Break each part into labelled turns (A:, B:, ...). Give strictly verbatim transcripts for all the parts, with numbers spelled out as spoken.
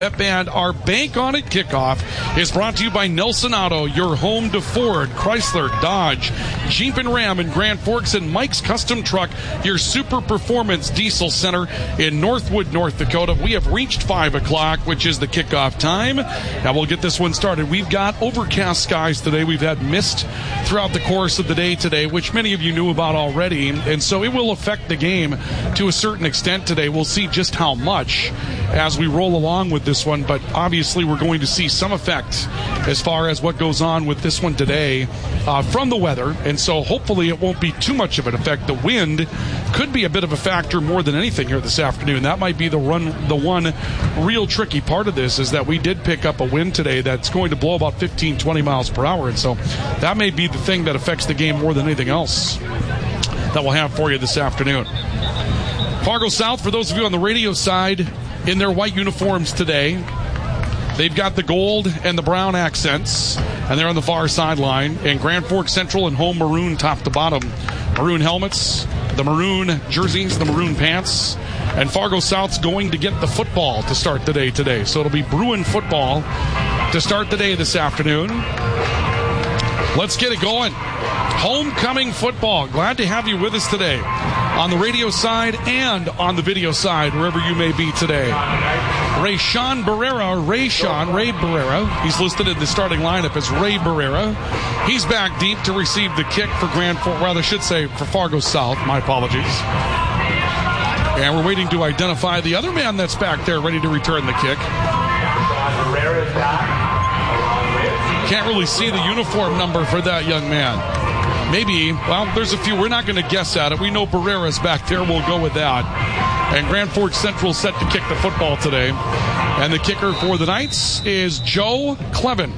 A: And our Bank On It kickoff is brought to you by Nelson Auto, your home to Ford, Chrysler, Dodge, Jeep and Ram in Grand Forks, and Mike's Custom Truck, your super performance diesel center in Northwood, North Dakota. We have reached five o'clock, which is the kickoff time. Now we'll get this one started. We've got overcast skies today. We've had mist throughout the course of the day today, which many of you knew about already, and so it will affect the game to a certain extent today. We'll see just how much as we roll along with this one, but obviously we're going to see some effect as far as what goes on with this one today uh, from the weather, and so hopefully it won't be too much of an effect. The wind could be a bit of a factor more than anything here this afternoon. That might be the run, the one real tricky part of this, is that we did pick up a wind today that's going to blow about fifteen, twenty miles per hour, and so that may be the thing that affects the game more than anything else that we'll have for you this afternoon. Fargo South, for those of you on the radio side, in their white uniforms today. They've got the gold and the brown accents, and they're on the far sideline. And Grand Forks Central in home maroon top to bottom. Maroon helmets, the maroon jerseys, the maroon pants. And Fargo South's going to get the football to start the day today. So it'll be Bruin football to start the day this afternoon. Let's get it going. Homecoming football. Glad to have you with us today on the radio side and on the video side, wherever you may be today. Rayshawn Barrera, Rayshawn, Ray Barrera. He's listed in the starting lineup as Ray Barrera. He's back deep to receive the kick for Grand Forks, rather I should say for Fargo South. My apologies. And we're waiting to identify the other man that's back there ready to return the kick. Can't really see the uniform number for that young man. Maybe, well, there's a few. We're not going to guess at it. We know Barrera's back there. We'll go with that. And Grand Forks Central set to kick the football today. And the kicker for the Knights is Joe Clevin.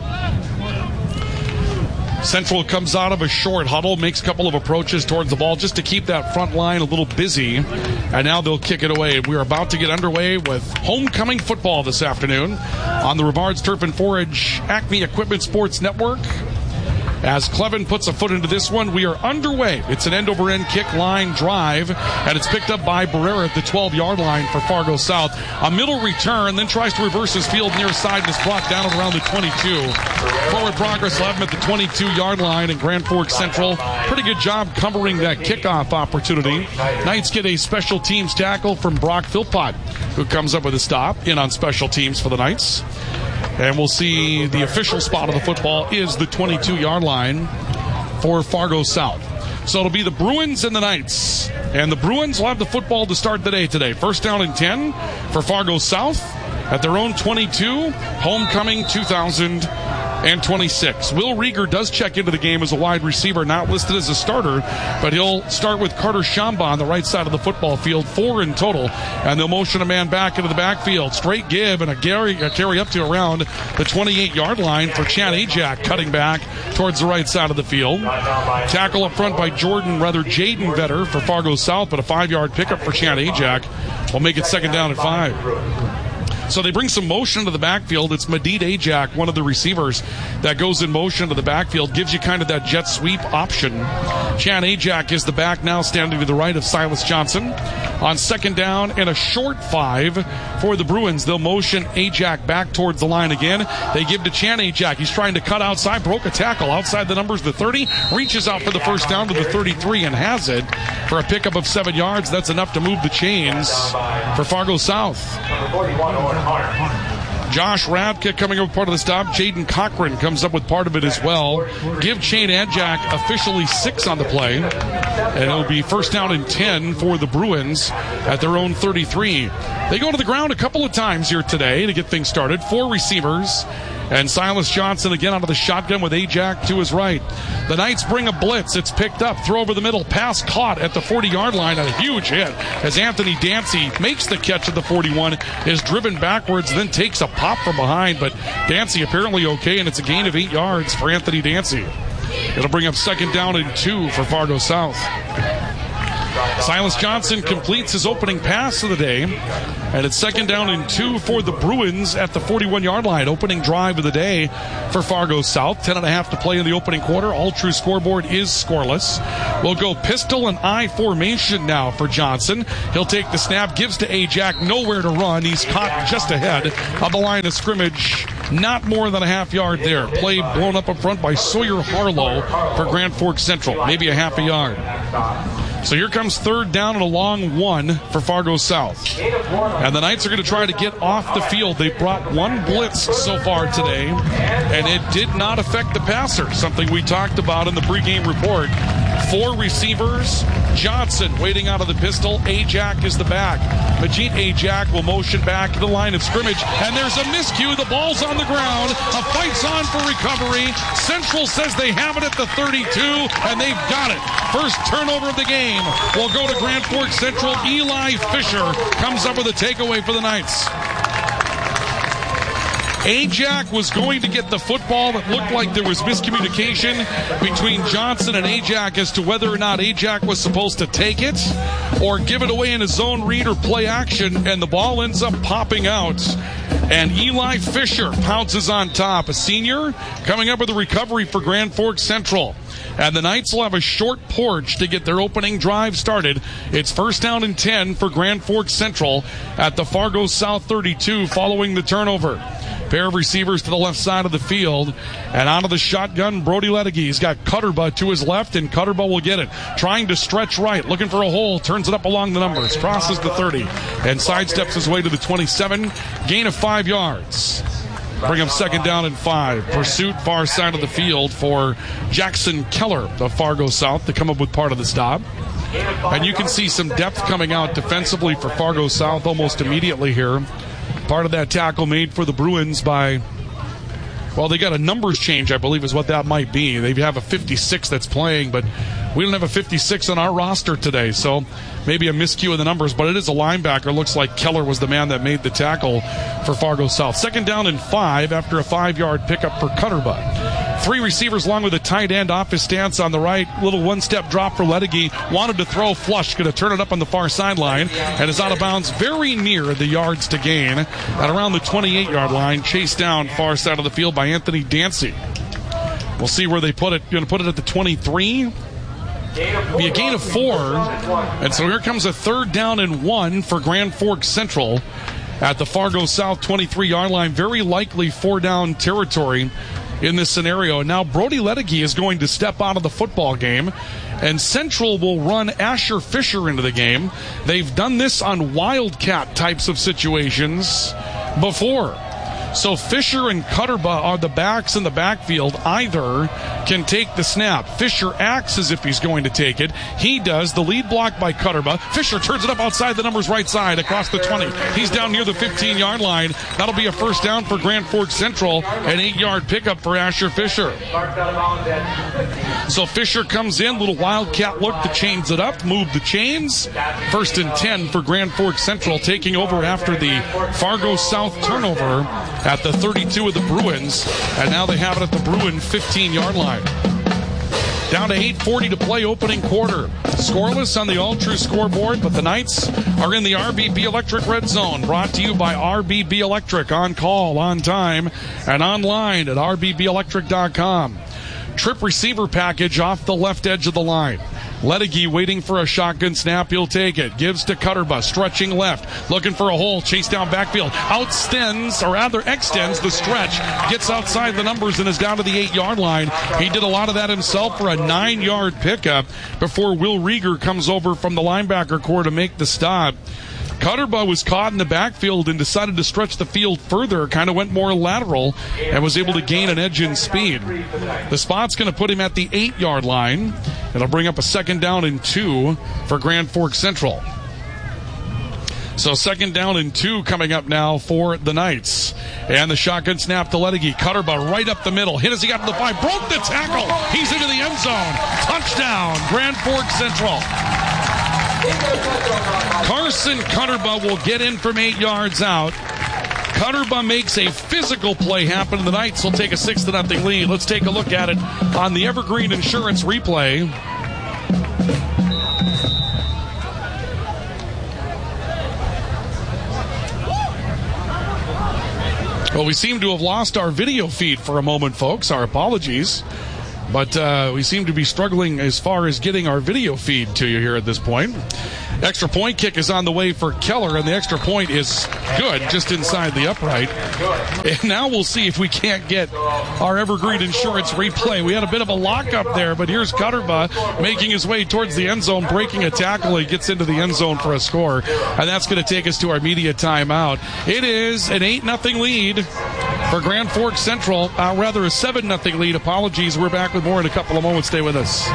A: Central comes out of a short huddle, makes a couple of approaches towards the ball just to keep that front line a little busy. And now they'll kick it away. We're about to get underway with homecoming football this afternoon on the Rivards Turf and Forage Acme Equipment Sports Network. As Clevin puts a foot into this one, we are underway. It's an end-over-end kick line drive, and it's picked up by Barrera at the twelve-yard line for Fargo South. A middle return, then tries to reverse his field near side, and is blocked down at around the twenty-two. Forward progress will have him at the twenty-two-yard line, and Grand Forks Central, pretty good job covering that kickoff opportunity. Knights get a special teams tackle from Brock Philpott, who comes up with a stop in on special teams for the Knights. And we'll see the official spot of the football is the twenty-two-yard line for Fargo South. So it'll be the Bruins and the Knights. And the Bruins will have the football to start the day today. First down and ten for Fargo South at their own twenty-two. Homecoming two thousand twenty-six. Will Rieger does check into the game as a wide receiver, not listed as a starter, but he'll start with Carter Shamba on the right side of the football field, four in total, and they'll motion a man back into the backfield. Straight give and a carry, a carry up to around the twenty-eight-yard line for Chad Ajak, cutting back towards the right side of the field. Tackle up front by Jordan, rather Jaden Vetter for Fargo South, but a five-yard pickup for Chad Ajak will make it second down at five. So they bring some motion into the backfield. It's Madid Ajak, one of the receivers that goes in motion to the backfield, gives you kind of that jet sweep option. Chad Ajak is the back now, standing to the right of Silas Johnson. On second down and a short five for the Bruins. They'll motion Ajak back towards the line again. They give to Chad Ajak. He's trying to cut outside, broke a tackle outside the numbers, the thirty, reaches out for the first down to the thirty-three and has it for a pickup of seven yards. That's enough to move the chains for Fargo South. Josh Radke coming up with part of the stop. Jaden Cochran comes up with part of it as well. Give Chad Ajak officially six on the play. And it'll be first down and ten for the Bruins at their own thirty-three. They go to the ground a couple of times here today to get things started. Four receivers. And Silas Johnson again out of the shotgun with Ajak to his right. The Knights bring a blitz. It's picked up. Throw over the middle. Pass caught at the forty-yard line. A huge hit as Anthony Dancy makes the catch at the forty-one. Is driven backwards, then takes a pop from behind. But Dancy apparently okay, and it's a gain of eight yards for Anthony Dancy. It'll bring up second down and two for Fargo South. Silas Johnson completes his opening pass of the day, and it's second down and two for the Bruins at the forty-one-yard line. Opening drive of the day for Fargo South. Ten and a half to play in the opening quarter. All True scoreboard is scoreless. We'll go pistol and I formation now for Johnson. He'll take the snap, gives to Ajak, nowhere to run. He's caught just ahead of the line of scrimmage. Not more than a half yard there. Play blown up up front by Sawyer Harlow for Grand Forks Central. Maybe a half a yard. So here comes third down and a long one for Fargo South. And the Knights are going to try to get off the field. They brought one blitz so far today, and it did not affect the passer, something we talked about in the pregame report. Four receivers. Johnson waiting out of the pistol. Ajak is the back. Majid Ajak will motion back to the line of scrimmage, and there's a miscue. The ball's on the ground. A fight's on for recovery. Central says they have it at the thirty-two, and they've got it. First turnover of the game will go to Grand Forks Central. Eli Fisher comes up with a takeaway for the Knights. Ajak was going to get the football. It looked like there was miscommunication between Johnson and Ajak as to whether or not Ajak was supposed to take it or give it away in a zone read or play action, and the ball ends up popping out. And Eli Fisher pounces on top, a senior, coming up with a recovery for Grand Forks Central. And the Knights will have a short porch to get their opening drive started. It's first down and ten for Grand Forks Central at the Fargo South thirty-two following the turnover. Pair of receivers to the left side of the field. And out of the shotgun, Brody Ledecky. He's got Cutterba to his left, and Cutterba will get it. Trying to stretch right, looking for a hole, turns it up along the numbers, crosses the thirty, and sidesteps his way to the twenty-seven. Gain of five yards. Bring him second down and five. Pursuit far side of the field for Jackson Keller of Fargo South to come up with part of the stop. And you can see some depth coming out defensively for Fargo South almost immediately here. Part of that tackle made for the Bruins by, well, they got a numbers change, I believe is what that might be. They have a fifty-six that's playing, but we don't have a fifty-six on our roster today, so maybe a miscue in the numbers, but it is a linebacker. Looks like Keller was the man that made the tackle for Fargo South. Second down and five after a five-yard pickup for Cutterba. Three receivers along with a tight end off his stance on the right. Little one-step drop for Ledecky. Wanted to throw flush. Going to turn it up on the far sideline and is out of bounds very near the yards to gain at around the twenty-eight-yard line. Chased down far side of the field by Anthony Dancy. We'll see where they put it. Going to put it at the twenty-three. Be a gain of four. And so here comes a third down and one for Grand Forks Central at the Fargo South twenty-three-yard line. Very likely four-down territory in this scenario. And now Brody Ledecky is going to step out of the football game, and Central will run Asher Fisher into the game. They've done this on Wildcat types of situations before. So Fisher and Cutterba are the backs in the backfield. Either can take the snap. Fisher acts as if he's going to take it. He does. The lead block by Cutterba. Fisher turns it up outside the numbers right side across the twenty. He's down near the fifteen-yard line. That'll be a first down for Grand Forks Central. An eight-yard pickup for Asher Fisher. So Fisher comes in. Little wildcat look to chains it up. Move the chains. First and ten for Grand Forks Central, taking over after the Fargo South turnover at the thirty-two of the Bruins, and now they have it at the Bruin fifteen-yard line. Down to eight forty to play opening quarter. Scoreless on the All True scoreboard, but the Knights are in the R B B Electric Red Zone, brought to you by R B B Electric, on call, on time, and online at R B B electric dot com. Trip receiver package off the left edge of the line. Ledecky waiting for a shotgun snap. He'll take it. Gives to Cutterba. Stretching left. Looking for a hole. Chase down backfield. Outstends, or rather extends the stretch. Gets outside the numbers and is down to the eight-yard line. He did a lot of that himself for a nine-yard pickup before Will Rieger comes over from the linebacker core to make the stop. Cutterba was caught in the backfield and decided to stretch the field further, kind of went more lateral, and was able to gain an edge in speed. The spot's going to put him at the eight-yard line. It'll bring up a second down and two for Grand Forks Central. So second down and two coming up now for the Knights. And the shotgun snap to Ledecky. Cutterba right up the middle. Hit as he got to the five. Broke the tackle. He's into the end zone. Touchdown, Grand Forks Central. Carson Cutterba will get in from eight yards out. Cutterba makes a physical play happen, and the Knights will take a six to nothing lead. Let's take a look at it on the Evergreen Insurance replay. Well, we seem to have lost our video feed for a moment, folks. Our apologies. But uh, we seem to be struggling as far as getting our video feed to you here at this point. Extra point kick is on the way for Keller, and the extra point is good, just inside the upright. And now we'll see if we can't get our Evergreen Insurance replay. We had a bit of a lockup there, but here's Cutterba making his way towards the end zone, breaking a tackle. He gets into the end zone for a score, and that's going to take us to our media timeout. It is an eight nothing lead for Grand Forks Central, uh, rather a seven nothing lead. Apologies, we're back with more in a couple of moments. Stay with us.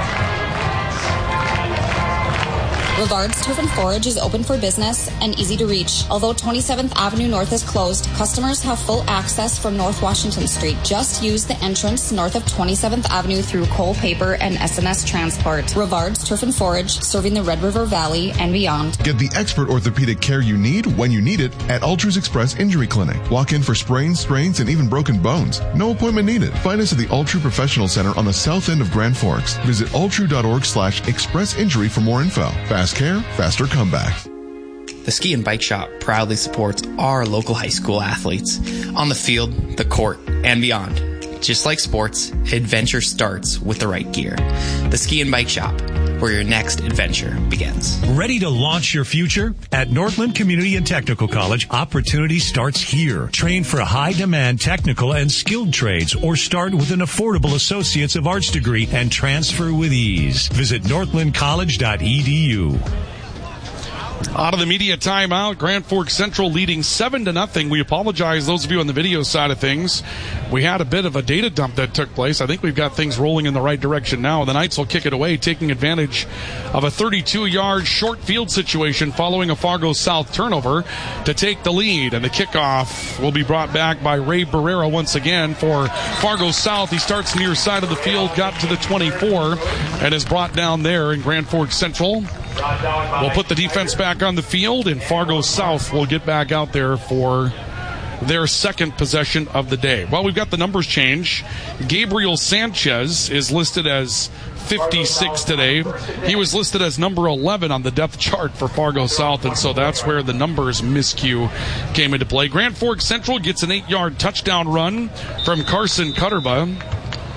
B: Rivard's Turf and Forage is open for business and easy to reach. Although twenty-seventh Avenue North is closed, customers have full access from North Washington Street. Just use the entrance north of twenty-seventh Avenue through Cole Paper and S N S Transport. Rivard's Turf and Forage, serving the Red River Valley and beyond.
C: Get the expert orthopedic care you need when you need it at Ultras Express Injury Clinic. Walk in for sprains, strains, and even broken bones. No appointment needed. Find us at the Ultra Professional Center on the south end of Grand Forks. Visit ultra.org slash express injury for more info. Fast care, faster comeback.
D: The Ski and Bike Shop proudly supports our local high school athletes on the field, the court, and beyond. Just like sports, adventure starts with the right gear. The Ski and Bike Shop, where your next adventure begins.
E: Ready to launch your future? At Northland Community and Technical College, opportunity starts here. Train for high-demand technical and skilled trades, or start with an affordable Associates of Arts degree and transfer with ease. Visit northland college dot e d u.
A: Out of the media timeout, Grand Forks Central leading seven to nothing. We apologize, those of you on the video side of things. We had a bit of a data dump that took place. I think we've got things rolling in the right direction now. The Knights will kick it away, taking advantage of a thirty-two yard short field situation following a Fargo South turnover to take the lead. And the kickoff will be brought back by Ray Barrera once again for Fargo South. He starts near side of the field, got to the twenty-four, and is brought down there in Grand Forks Central. We'll put the defense back on the field, and Fargo South will get back out there for their second possession of the day. Well, we've got the numbers change. Gabriel Sanchez is listed as fifty-six today. He was listed as number eleven on the depth chart for Fargo South, and so that's where the numbers miscue came into play. Grand Forks Central gets an eight yard touchdown run from Carson Cutterba,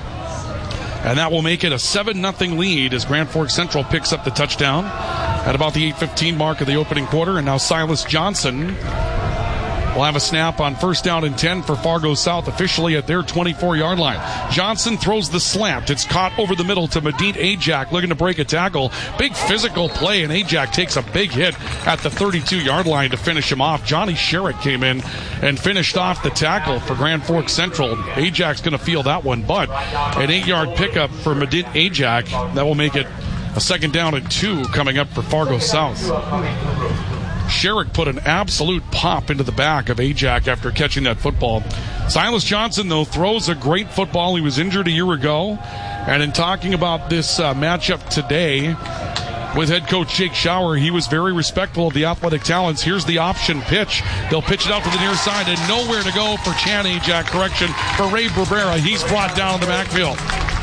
A: and that will make it a seven nothing lead as Grand Forks Central picks up the touchdown at about the eight fifteen mark of the opening quarter. And now Silas Johnson will have a snap on first down and ten for Fargo South, officially at their twenty-four yard line. Johnson throws the slant. It's caught over the middle to Medit Ajak, looking to break a tackle. Big physical play, and Ajak takes a big hit at the thirty-two yard line to finish him off. Johnny Sherrick came in and finished off the tackle for Grand Forks Central. Ajak's going to feel that one, but an eight yard pickup for Medit Ajak. That will make it a second down and two coming up for Fargo South. Sherrick put an absolute pop into the back of Ajak after catching that football. Silas Johnson, though, throws a great football. He was injured a year ago. And in talking about this uh, matchup today with head coach Jake Schauer, he was very respectful of the athletic talents. Here's the option pitch. They'll pitch it out to the near side, and nowhere to go for Chan Ajak. Correction for Ray Barrera. He's brought down in the backfield.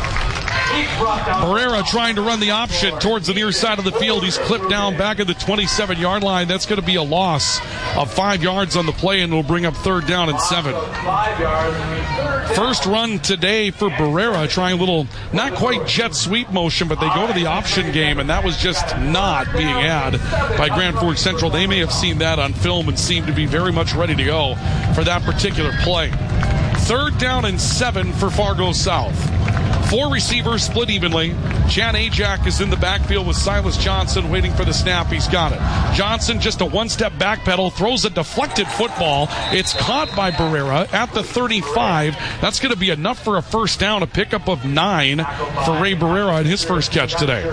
A: Barrera trying to run the option towards the near side of the field. He's clipped down back at the twenty-seven yard line. That's going to be a loss of five yards on the play, and will bring up third down and seven. First run today for Barrera, trying a little, not quite jet sweep motion, but they go to the option game, and that was just not being had by Grand Forks Central. They may have seen that on film and seem to be very much ready to go for that particular play. Third down and seven for Fargo South. Four receivers split evenly. Chan Ajak is in the backfield with Silas Johnson waiting for the snap. He's got it. Johnson just a one-step back pedal, throws a deflected football. It's caught by Barrera at the thirty-five. That's going to be enough for a first down, a pickup of nine for Ray Barrera in his first catch today.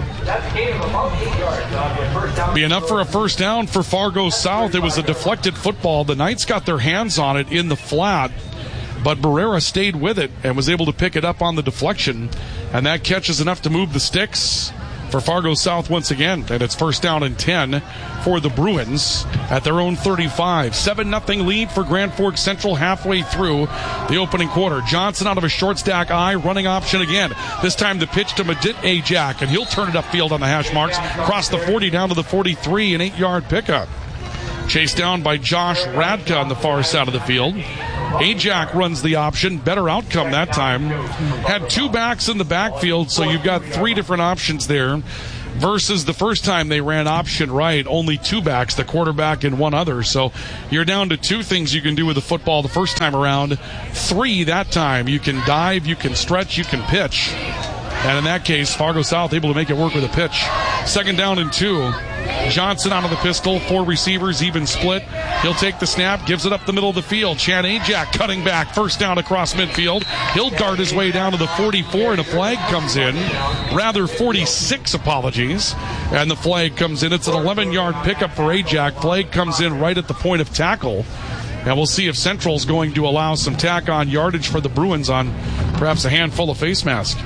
A: Be enough for a first down for Fargo South. It was a deflected football. The Knights got their hands on it in the flat, but Barrera stayed with it and was able to pick it up on the deflection, and that catch is enough to move the sticks for Fargo South once again, and it's first down and ten for the Bruins at their own thirty-five. seven nothing lead for Grand Forks Central halfway through the opening quarter. Johnson out of a short stack eye, running option again. This time the pitch to Medit Ajak, and he'll turn it upfield on the hash marks, across the forty down to the forty-three, an eight yard pickup. Chased down by Josh Radka on the far side of the field. Ajax runs the option. Better outcome that time. Had two backs in the backfield, so you've got three different options there. Versus the first time they ran option right, only two backs, the quarterback and one other. So you're down to two things you can do with the football the first time around. Three that time. You can dive, you can stretch, you can pitch. And in that case, Fargo South able to make it work with a pitch. Second down and two. Johnson out of the pistol, four receivers, even split. He'll take the snap, gives it up the middle of the field. Chan Ajax cutting back, first down across midfield. He'll dart his way down to the forty-four, and a flag comes in. Rather, forty-six, apologies. And the flag comes in. It's an eleven-yard pickup for Ajax. Flag comes in right at the point of tackle. And we'll see if Central's going to allow some tack-on yardage for the Bruins on perhaps a handful of face masks.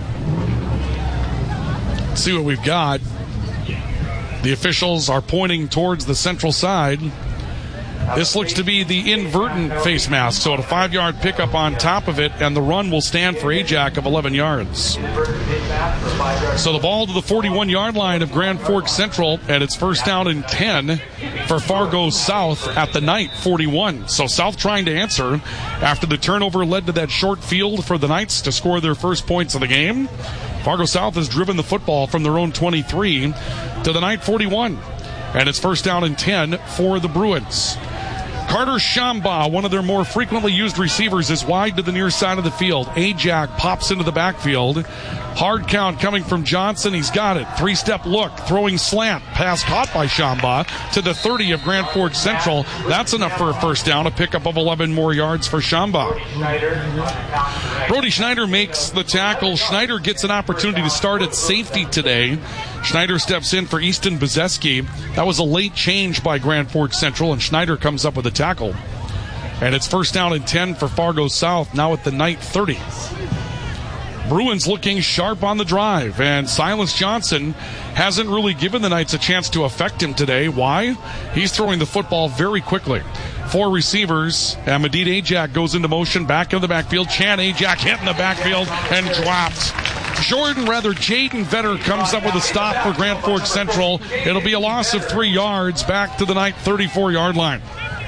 A: Let's see what we've got. The officials are pointing towards the Central side. This looks to be the invertent face mask, so a five-yard pickup on top of it, and the run will stand for Ajax of eleven yards. So the ball to the forty-one-yard line of Grand Forks Central, and it's first down and ten for Fargo South at the Knight forty-one. So South trying to answer after the turnover led to that short field for the Knights to score their first points of the game. Fargo South has driven the football from their own twenty-three to the Knight forty-one. And it's first down and ten for the Bruins. Carter Shamba, one of their more frequently used receivers, is wide to the near side of the field. Ajax pops into the backfield. Hard count coming from Johnson. He's got it. Three-step look. Throwing slant. Pass caught by Shamba to the thirty of Grand Forks Central. That's enough for a first down. A pickup of eleven more yards for Shamba. Brody Schneider makes the tackle. Schneider gets an opportunity to start at safety today. Schneider steps in for Easton Bezeski. That was a late change by Grand Forks Central, and Schneider comes up with a tackle. And it's first down and ten for Fargo South, now at the Knight thirty. Bruins looking sharp on the drive, and Silas Johnson hasn't really given the Knights a chance to affect him today. Why? He's throwing the football very quickly. Four receivers, and Medid Ajax goes into motion, back in the backfield. Chan Ajax hit in the backfield and dropped. Jordan, rather, Jaden Vetter comes up with a stop for Grand Forks Central. It'll be a loss of three yards back to the Knight thirty-four-yard line.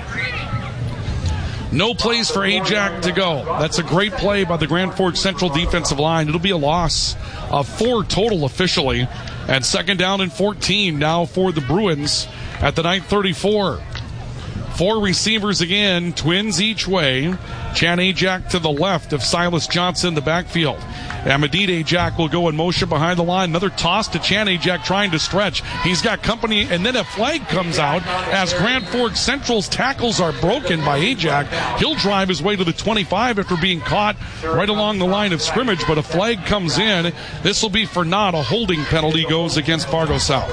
A: No plays for Ajax to go. That's a great play by the Grand Forks Central defensive line. It'll be a loss of four total officially. And second down and fourteen now for the Bruins at the Knight thirty-four. Four receivers again, twins each way. Chan Ajax to the left of Silas Johnson, the backfield. And Medid Ajax will go in motion behind the line. Another toss to Chan Ajax trying to stretch. He's got company, and then a flag comes out as Grand Forks Central's tackles are broken by Ajax. He'll drive his way to the twenty-five after being caught right along the line of scrimmage, but a flag comes in. This will be for not a holding penalty goes against Fargo South.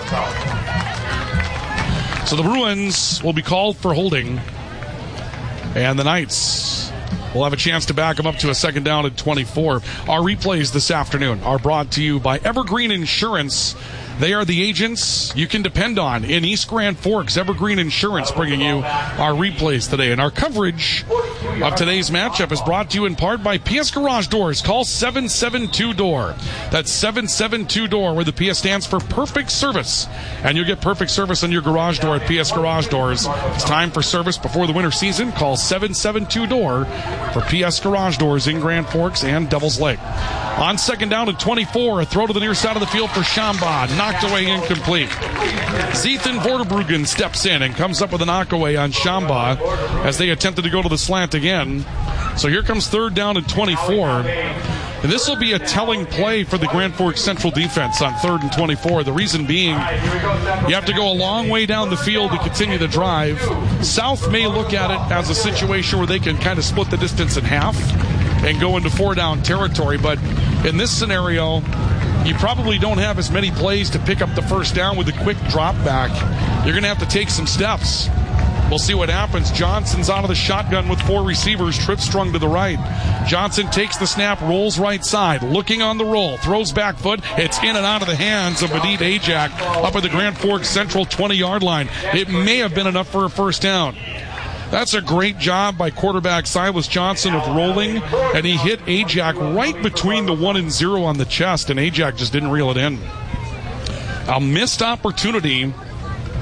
A: So the Bruins will be called for holding, and the Knights will have a chance to back them up to a second down at twenty-four. Our replays this afternoon are brought to you by Evergreen Insurance. They are the agents you can depend on in East Grand Forks. Evergreen Insurance bringing you our replays today. And our coverage of today's matchup is brought to you in part by P S Garage Doors. Call seven seven two D O O R. That's seven seven two D O O R, where the P S stands for perfect service. And you'll get perfect service on your garage door at P S Garage Doors. If it's time for service before the winter season, call seven seven two D O O R for P S Garage Doors in Grand Forks and Devil's Lake. On second down at twenty-four, a throw to the near side of the field for Shamba. Knocked away, incomplete. Zethan Vorderbruggen steps in and comes up with a knockaway on Shamba as they attempted to go to the slant again. So here comes third down at twenty-four. And this will be a telling play for the Grand Forks Central defense on third and twenty-four. The reason being, you have to go a long way down the field to continue the drive. South may look at it as a situation where they can kind of split the distance in half and go into four-down territory. But in this scenario, you probably don't have as many plays to pick up the first down with a quick drop back. You're going to have to take some steps. We'll see what happens. Johnson's out of the shotgun with four receivers. Tripp strung to the right. Johnson takes the snap, rolls right side, looking on the roll, throws back foot. It's in and out of the hands of Medid Ajax up at the Grand Forks Central twenty-yard line. It may have been enough for a first down. That's a great job by quarterback Silas Johnson of rolling, and he hit Ajax right between the one and zero on the chest, and Ajax just didn't reel it in. A missed opportunity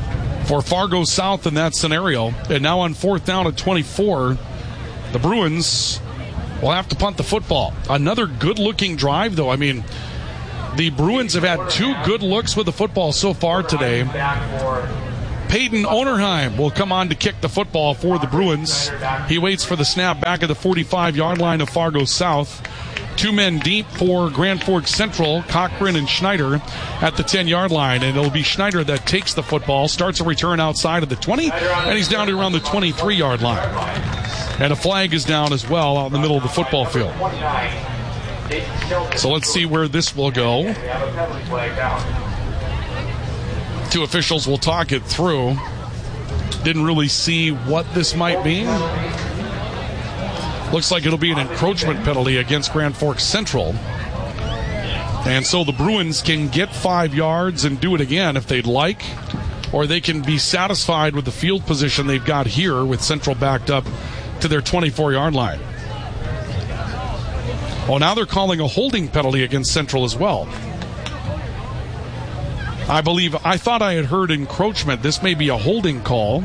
A: for Fargo South in that scenario. And now on fourth down at twenty-four, the Bruins will have to punt the football. Another good-looking drive, though. I mean, the Bruins have had two good looks with the football so far today. Peyton Onerheim will come on to kick the football for the Bruins. He waits for the snap back at the forty-five-yard line of Fargo South. Two men deep for Grand Forks Central, Cochran and Schneider at the ten-yard line. And it'll be Schneider that takes the football, starts a return outside of the twenty, and he's down to around the twenty-three-yard line. And a flag is down as well out in the middle of the football field. So let's see where this will go. Two officials will talk it through. Didn't really see what this might mean. Looks like it'll be an encroachment penalty against Grand Forks Central. And so the Bruins can get five yards and do it again if they'd like, or they can be satisfied with the field position they've got here with Central backed up to their twenty-four-yard line. Oh, now they're calling a holding penalty against Central as well. I believe, I thought I had heard encroachment. This may be a holding call.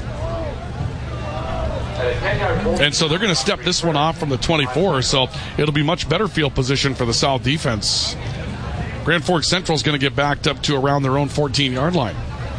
A: And so they're going to step this one off from the twenty-four, so it'll be much better field position for the South defense. Grand Forks Central is going to get backed up to around their own fourteen-yard line.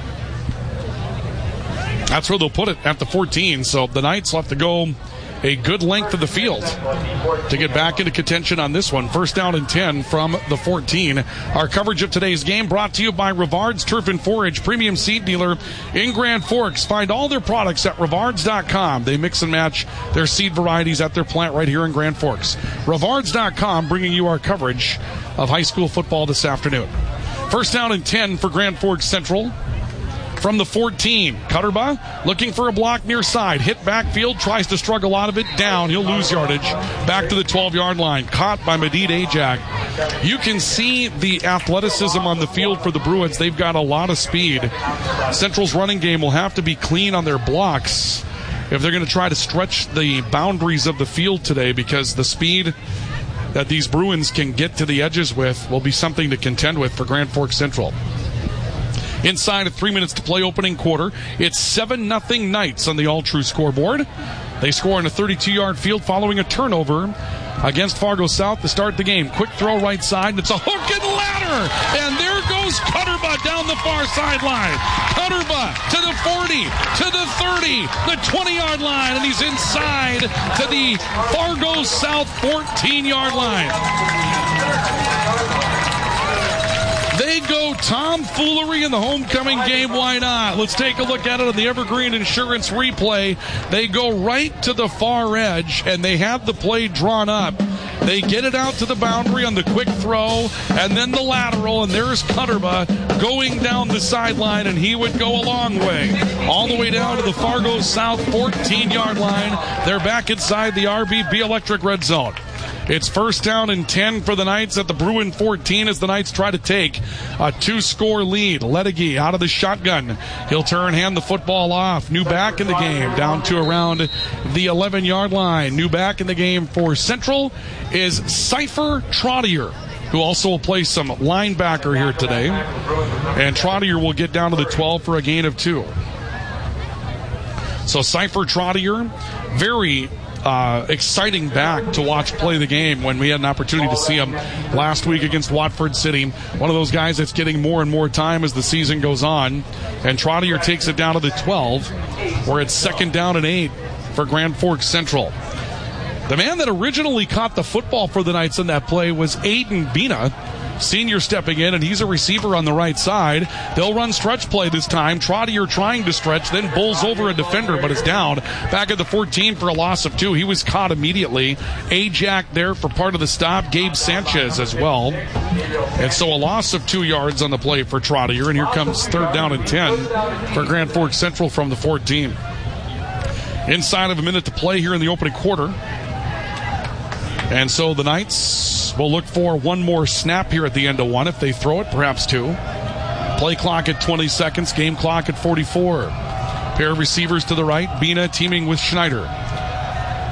A: That's where they'll put it, at the fourteen, so the Knights will have to go a good length of the field to get back into contention on this one. First down and ten from the fourteen. Our coverage of today's game brought to you by Rivard's Turf and Forage, premium seed dealer in Grand Forks. Find all their products at rivards dot com. They mix and match their seed varieties at their plant right here in Grand Forks. rivards dot com bringing you our coverage of high school football this afternoon. First down and ten for Grand Forks Central. From the fourteen, Cutterba looking for a block near side. Hit backfield, tries to struggle out of it. Down, he'll lose yardage. Back to the twelve-yard line. Caught by Medid Ajak. You can see the athleticism on the field for the Bruins. They've got a lot of speed. Central's running game will have to be clean on their blocks if they're going to try to stretch the boundaries of the field today, because the speed that these Bruins can get to the edges with will be something to contend with for Grand Forks Central. Inside of three minutes to play opening quarter, it's seven nothing Knights on the All-True scoreboard. They score on a thirty-two-yard field following a turnover against Fargo South to start the game. Quick throw right side, and it's a hook and ladder. And there goes Cutterba down the far sideline. Cutterba to the forty, to the thirty, the twenty-yard line, and he's inside to the Fargo South fourteen-yard line. They go tomfoolery in the homecoming game. Why not? Let's take a look at it on the Evergreen Insurance replay. They go right to the far edge, and they have the play drawn up. They get it out to the boundary on the quick throw, and then the lateral, and there's Cutterba going down the sideline, and he would go a long way. All the way down to the Fargo South fourteen-yard line. They're back inside the R B B Electric red zone. It's first down and ten for the Knights at the Bruin fourteen as the Knights try to take a two-score lead. Ledegi out of the shotgun. He'll turn, hand the football off. New back in the game, down to around the eleven-yard line. New back in the game for Central is Cypher Trottier, who also will play some linebacker here today. And Trottier will get down to the twelve for a gain of two. So Cypher Trottier, very Uh, exciting back to watch play the game when we had an opportunity to see him last week against Watford City. One of those guys that's getting more and more time as the season goes on. And Trottier takes it down to the twelve, where it's second down and eight for Grand Forks Central. The man that originally caught the football for the Knights in that play was Aiden Bina, senior stepping in, and he's a receiver on the right side. They'll run stretch play this time. Trottier trying to stretch, then bowls over a defender, but is down. Back at the fourteen for a loss of two. He was caught immediately. Ajak there for part of the stop. Gabe Sanchez as well. And so a loss of two yards on the play for Trottier, and here comes third down and ten for Grand Forks Central from the fourteen. Inside of a minute to play here in the opening quarter. And so the Knights will look for one more snap here at the end of one. If they throw it, perhaps two. Play clock at twenty seconds. Game clock at forty-four. Pair of receivers to the right. Bina teaming with Schneider.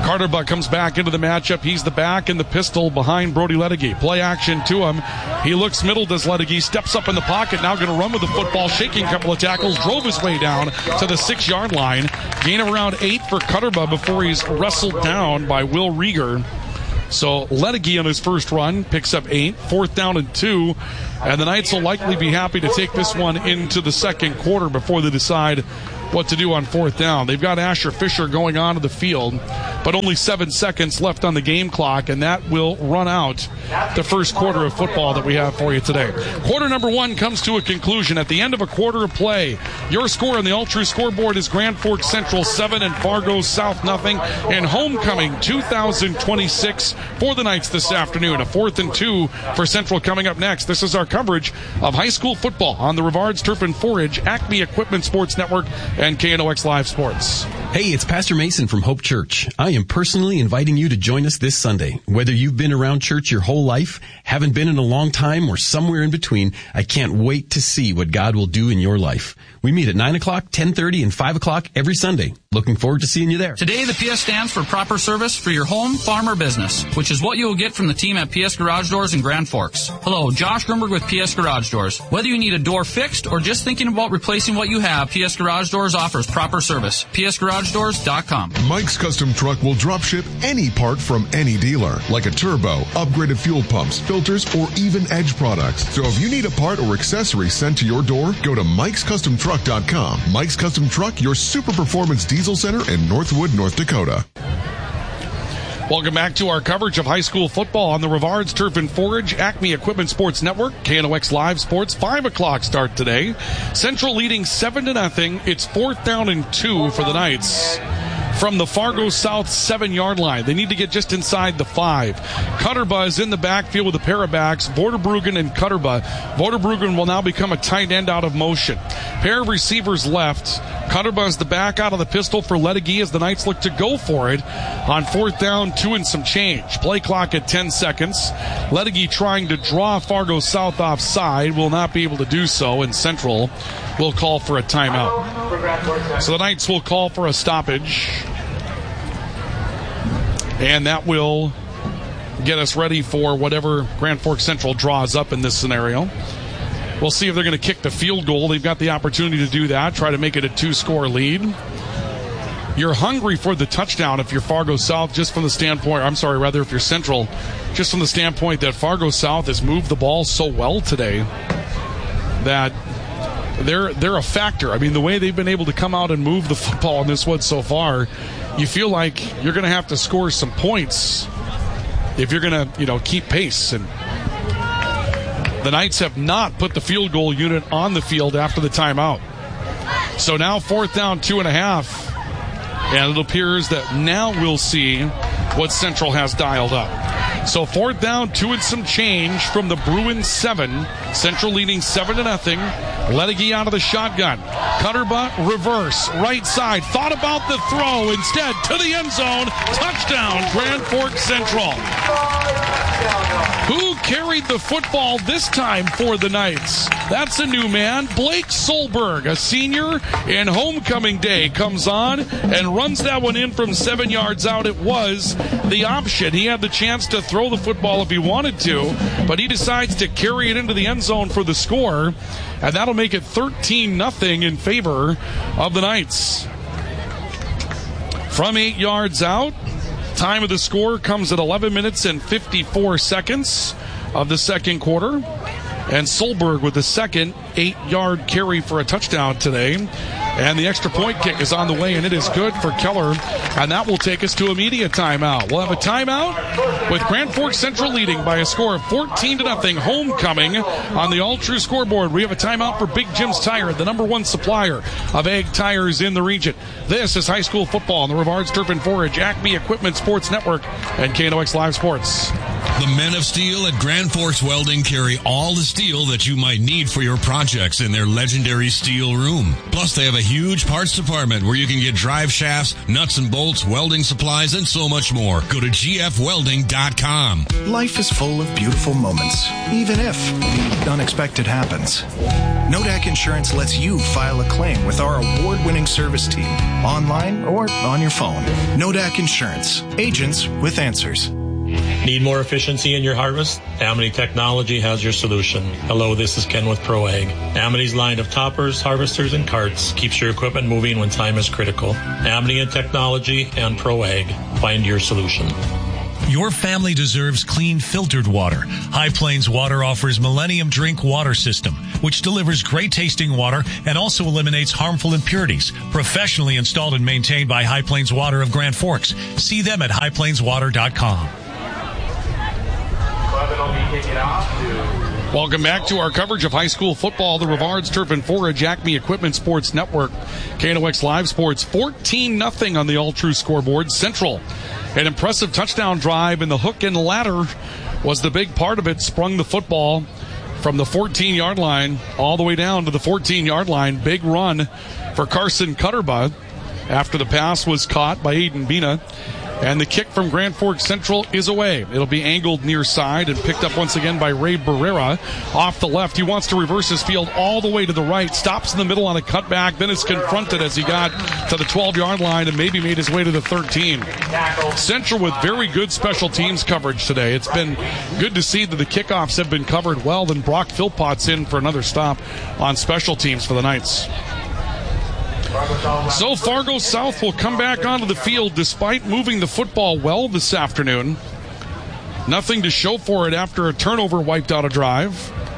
A: Carter Buck comes back into the matchup. He's the back in the pistol behind Brody Ledegy. Play action to him. He looks middle, does Ledegy. Steps up in the pocket. Now going to run with the football. Shaking a couple of tackles. Drove his way down to the six-yard line. Gain of around eight for Cutterba before he's wrestled down by Will Rieger. So Ledegy on his first run picks up eight. Fourth down and two. And the Knights will likely be happy to take this one into the second quarter before they decide what to do on fourth down. They've got Asher Fisher going onto the field, but only seven seconds left on the game clock, and that will run out the first quarter of football that we have for you today. Quarter number one comes to a conclusion at the end of a quarter of play. Your score on the Ultra scoreboard is Grand Forks Central seven and Fargo South nothing, and homecoming two thousand twenty-six for the Knights this afternoon. A fourth and two for Central coming up next. This is our coverage of high school football on the Rivards Turf and Forage, Acme Equipment Sports Network, and K N O X Live Sports.
F: Hey, it's Pastor Mason from Hope Church. I am personally inviting you to join us this Sunday. Whether you've been around church your whole life, haven't been in a long time, or somewhere in between, I can't wait to see what God will do in your life. We meet at nine o'clock, ten thirty, and five o'clock every Sunday. Looking forward to seeing you there.
G: Today, the P S stands for proper service for your home, farm, or business, which is what you will get from the team at P S Garage Doors in Grand Forks. Hello, Josh Grimberg with P S Garage Doors. Whether you need a door fixed or just thinking about replacing what you have, P S Garage Doors offers proper service. P S Garage Doors dot com.
C: Mike's Custom Truck will drop ship any part from any dealer, like a turbo, upgraded fuel pumps, filters, or even Edge products. So if you need a part or accessory sent to your door, go to Mikes Custom Truck dot com. Mike's Custom Truck, your super performance diesel center in Northwood, North Dakota.
A: Welcome back to our coverage of high school football on the Rivards Turf and Forage, Acme Equipment Sports Network, K N O X Live Sports. Five o'clock start today. Central leading seven to nothing. It's fourth down and two for the Knights from the Fargo South seven-yard line. They need to get just inside the five. Cutterba is in the backfield with a pair of backs, Vorderbruggen and Cutterba. Vorderbruggen will now become a tight end out of motion. Pair of receivers left. Cutterba is the back out of the pistol for Ledegy as the Knights look to go for it on fourth down, two and some change. Play clock at ten seconds. Ledegy trying to draw Fargo South offside, will not be able to do so, and Central will call for a timeout. So the Knights will call for a stoppage, and that will get us ready for whatever Grand Forks Central draws up in this scenario. We'll see if they're going to kick the field goal. They've got the opportunity to do that, try to make it a two-score lead. You're hungry for the touchdown if you're Fargo South, just from the standpoint, I'm sorry, rather if you're Central, just from the standpoint that Fargo South has moved the ball so well today that they're they're a factor. I mean, the way they've been able to come out and move the football in this one so far, you feel like you're going to have to score some points if you're going to, you know, keep pace. And the Knights have not put the field goal unit on the field after the timeout. So now fourth down, two and a half. And it appears that now we'll see what Central has dialed up. So fourth down, two and some change from the Bruins seven. Central leading seven to nothing. Ledegy out of the shotgun. Cutterba, reverse, right side. Thought about the throw. Instead, to the end zone. Touchdown, Grand Forks Central. Who carried the football this time for the Knights? That's a new man. Blake Solberg, a senior in homecoming day, comes on and runs that one in from seven yards out. It was the option. He had the chance to throw the football if he wanted to, but he decides to carry it into the end zone for the score, and that'll make it thirteen nothing in favor of the Knights. From eight yards out, time of the score comes at eleven minutes and fifty-four seconds of the second quarter. And Solberg with the second eight-yard carry for a touchdown today. And the extra point kick is on the way, and it is good for Keller. And that will take us to a media timeout. We'll have a timeout with Grand Forks Central leading by a score of fourteen to nothing. Homecoming on the All-True scoreboard. We have a timeout for Big Jim's Tire, the number one supplier of ag tires in the region. This is high school football on the Rivards Turf and Forage, Acme Equipment Sports Network, and K N O X Live Sports.
H: The men of steel at Grand Forks Welding carry all the steel that you might need for your projects in their legendary steel room. Plus, they have a huge parts department where you can get drive shafts, nuts and bolts, welding supplies, and so much more. Go to g f welding dot com.
I: Life is full of beautiful moments, even if unexpected happens. Nodak Insurance lets you file a claim with our award-winning service team, online or on your phone. Nodak Insurance, agents with answers.
J: Need more efficiency in your harvest? Amity Technology has your solution. Hello, this is Ken with ProAg. Amity's line of toppers, harvesters, and carts keeps your equipment moving when time is critical. Amity and Technology and ProAg. Find your solution.
E: Your family deserves clean, filtered water. High Plains Water offers Millennium Drink Water System, which delivers great-tasting water and also eliminates harmful impurities. Professionally installed and maintained by High Plains Water of Grand Forks. See them at high plains water dot com.
A: Welcome back to our coverage of high school football. The Rivards Turf and Forage Acme Equipment Sports Network. K N O X Live Sports fourteen nothing on the All-True scoreboard. Central, an impressive touchdown drive, and the hook and ladder was the big part of it. Sprung the football from the fourteen-yard line all the way down to the fourteen-yard line. Big run for Carson Cutterba after the pass was caught by Aiden Bina. And the kick from Grand Forks Central is away. It'll be angled near side and picked up once again by Ray Barrera off the left. He wants to reverse his field all the way to the right. Stops in the middle on a cutback. Then is confronted as he got to the twelve-yard line and maybe made his way to the thirteen. Central with very good special teams coverage today. It's been good to see that the kickoffs have been covered well. Then Brock Philpott's in for another stop on special teams for the Knights. So Fargo South will come back onto the field despite moving the football well this afternoon. Nothing to show for it after a turnover wiped out a drive.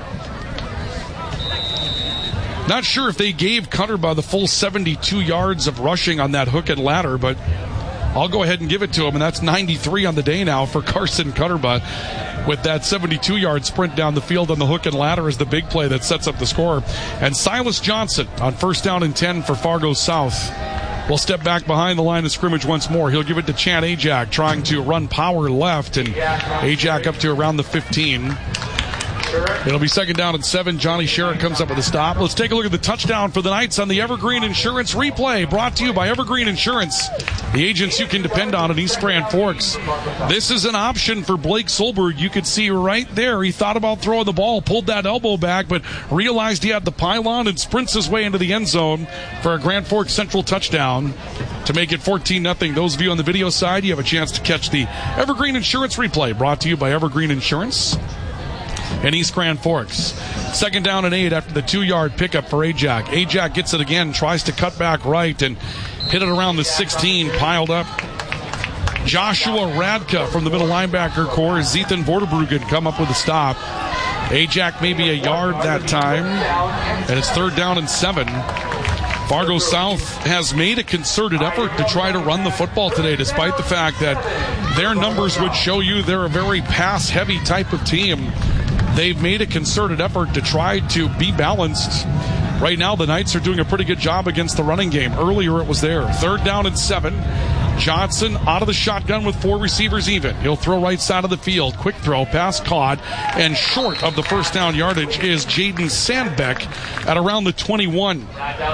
A: Not sure if they gave Cutterba the full seventy-two yards of rushing on that hook and ladder, but I'll go ahead and give it to him, and that's ninety-three on the day now for Carson Cutterba, with that seventy-two-yard sprint down the field on the hook and ladder is the big play that sets up the score. And Silas Johnson on first down and ten for Fargo South will step back behind the line of scrimmage once more. He'll give it to Chad Ajak, trying to run power left, and Ajak up to around the fifteen. It'll be second down and seven. Johnny Sherrick comes up with a stop. Let's take a look at the touchdown for the Knights on the Evergreen Insurance replay, brought to you by Evergreen Insurance, the agents you can depend on in East Grand Forks. This is an option for Blake Solberg. You could see right there, he thought about throwing the ball, pulled that elbow back, but realized he had the pylon and sprints his way into the end zone for a Grand Forks Central touchdown to make it fourteen nothing. Those of you on the video side, you have a chance to catch the Evergreen Insurance replay, brought to you by Evergreen Insurance in East Grand Forks. Second down and eight after the two-yard pickup for Ajak. Ajak gets it again, tries to cut back right and hit it around the sixteen, piled up. Joshua Radka from the middle linebacker core. Zethan Vorderbruggen come up with a stop. Ajak maybe a yard that time, and it's third down and seven. Fargo South has made a concerted effort to try to run the football today, despite the fact that their numbers would show you they're a very pass-heavy type of team. They've made a concerted effort to try to be balanced. Right now, the Knights are doing a pretty good job against the running game. Earlier, it was there. Third down and seven. Johnson out of the shotgun with four receivers even. He'll throw right side of the field. Quick throw, pass caught, and short of the first down yardage is Jaden Sandbeck at around the twenty-one.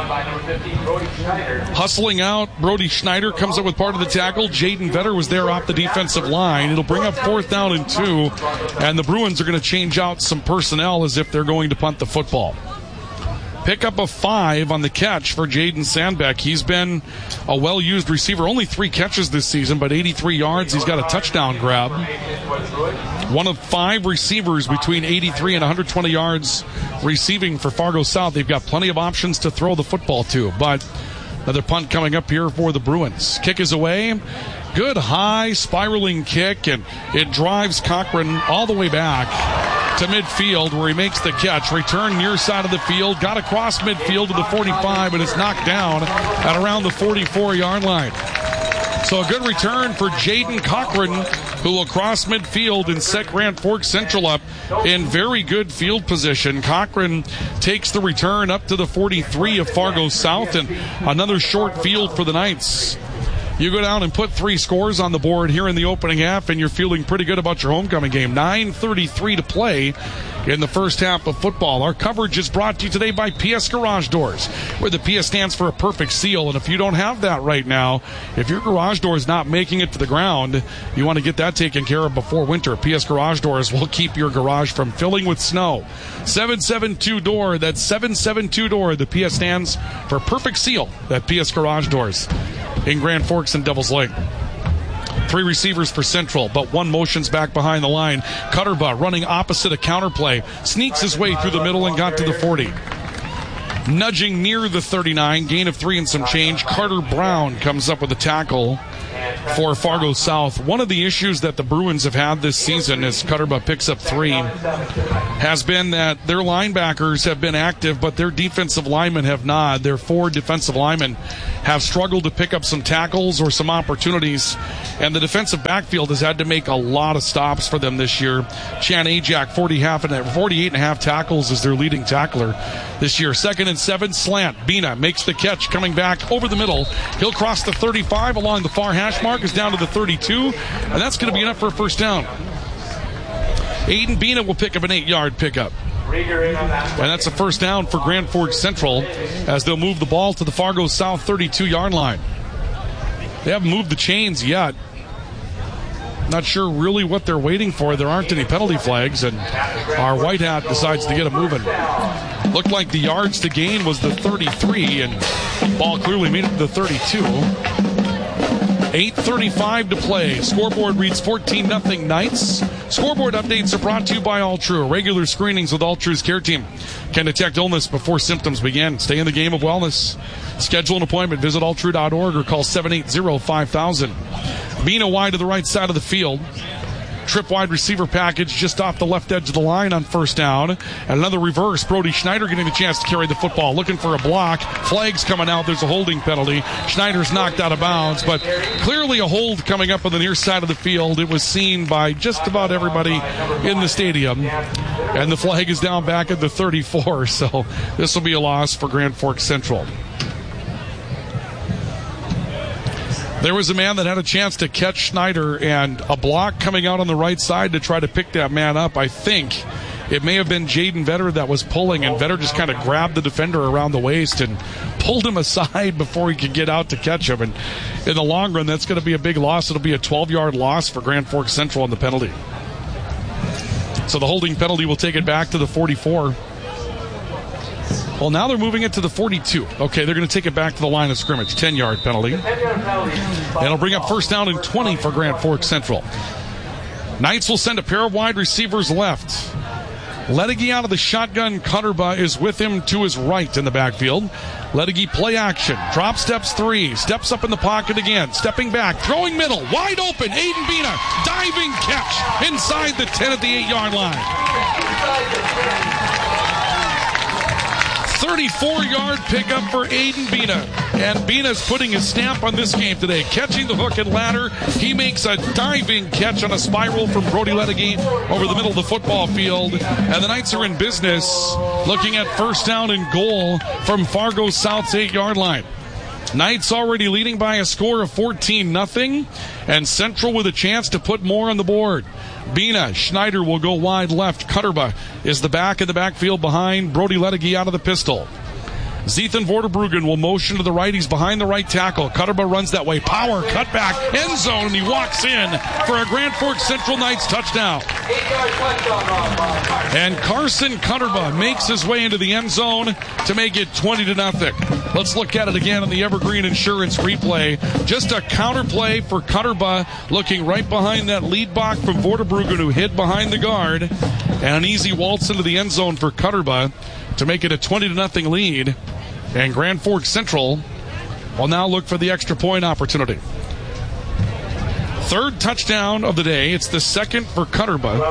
A: Hustling out, Brody Schneider comes up with part of the tackle. Jaden Vetter was there off the defensive line. It'll bring up fourth down and two, and the Bruins are going to change out some personnel as if they're going to punt the football. Pick up a five on the catch for Jaden Sandbeck. He's been a well-used receiver. Only three catches this season, but eighty-three yards. He's got a touchdown grab. One of five receivers between eighty-three and one hundred twenty yards receiving for Fargo South. They've got plenty of options to throw the football to, but another punt coming up here for the Bruins. Kick is away. Good high spiraling kick, and it drives Cochran all the way back to midfield where he makes the catch. Return near side of the field, got across midfield to the forty-five, and it's knocked down at around the forty-four-yard line. So a good return for Jaden Cochran, who will cross midfield and set Grand Forks Central up in very good field position. Cochran takes the return up to the forty-three of Fargo South, and another short field for the Knights. You go down and put three scores on the board here in the opening half, and you're feeling pretty good about your homecoming game. nine thirty-three to play in the first half of football. Our coverage is brought to you today by P S Garage Doors, where the P S stands for a perfect seal. And if you don't have that right now, if your garage door is not making it to the ground, you want to get that taken care of before winter. P S Garage Doors will keep your garage from filling with snow. seven seven two door, that's seven seven two door. The P S stands for perfect seal at P S Garage Doors in Grand Forks and Devils Lake. Three receivers for Central, but one motions back behind the line. Cutterba running opposite a counterplay. Sneaks his way through the middle and got to the forty. Nudging near the thirty-nine, gain of three and some change. Carter Brown comes up with a tackle for Fargo South. One of the issues that the Bruins have had this season, as Cutterba picks up three, has been that their linebackers have been active, but their defensive linemen have not. Their four defensive linemen have struggled to pick up some tackles or some opportunities, and the defensive backfield has had to make a lot of stops for them this year. Chan Ajak, forty-eight and a half tackles, is their leading tackler this year. Second and seven, slant. Bina makes the catch, coming back over the middle. He'll cross the thirty-five along the far hash mark, is down to the thirty-two, and that's going to be enough for a first down. Aiden Bina will pick up an eight-yard pickup. And that's a first down for Grand Forks Central as they'll move the ball to the Fargo South thirty-two-yard line. They haven't moved the chains yet. Not sure really what they're waiting for. There aren't any penalty flags, and our white hat decides to get it moving. Looked like the yards to gain was the thirty-three, and ball clearly made it to the thirty-two. eight thirty-five to play. Scoreboard reads fourteen nothing Knights. Scoreboard updates are brought to you by Altru. Regular screenings with Altru's care team can detect illness before symptoms begin. Stay in the game of wellness. Schedule an appointment. Visit altru dot org or call seven eight zero, five thousand. Bina wide to the right side of the field. Trip wide receiver package just off the left edge of the line on first down. And another reverse. Brody Schneider getting the chance to carry the football. Looking for a block. Flags coming out. There's a holding penalty. Schneider's knocked out of bounds, but clearly a hold coming up on the near side of the field. It was seen by just about everybody in the stadium. And the flag is down back at the thirty-four, so this will be a loss for Grand Forks Central. There was a man that had a chance to catch Schneider, and a block coming out on the right side to try to pick that man up. I think it may have been Jaden Vetter that was pulling, and Vetter just kind of grabbed the defender around the waist and pulled him aside before he could get out to catch him. And in the long run, that's going to be a big loss. It'll be a twelve-yard loss for Grand Forks Central on the penalty. So the holding penalty will take it back to the forty-four. Well, now they're moving it to the forty-two. Okay, they're going to take it back to the line of scrimmage. ten-yard penalty. And it'll bring up first down and twenty for Grand Forks Central. Knights will send a pair of wide receivers left. Ledegi out of the shotgun. Cutterba is with him to his right in the backfield. Ledegi play action. Drop steps three. Steps up in the pocket again. Stepping back. Throwing middle. Wide open. Aiden Bina. Diving catch inside the ten at the eight-yard line. thirty-four-yard pickup for Aiden Bina. And Bina's putting his stamp on this game today. Catching the hook and ladder. He makes a diving catch on a spiral from Brody Ledegi over the middle of the football field. And the Knights are in business, looking at first down and goal from Fargo South's eight-yard line. Knights already leading by a score of fourteen nothing, and Central with a chance to put more on the board. Bina, Schneider will go wide left. Cutterba is the back in the backfield behind Brody Ledegi out of the pistol. Zethan Vorderbruggen will motion to the right. He's behind the right tackle. Cutterba runs that way. Power, cutback, end zone, and he walks in for a Grand Forks Central Knights touchdown. And Carson Cutterba makes his way into the end zone to make it twenty to nothing. Let's look at it again on the Evergreen Insurance replay. Just a counter play for Cutterba, looking right behind that lead block from Vorderbruggen, who hid behind the guard. And an easy waltz into the end zone for Cutterba to make it a twenty to nothing lead. And Grand Forks Central will now look for the extra point opportunity. Third touchdown of the day. It's the second for Cutterba.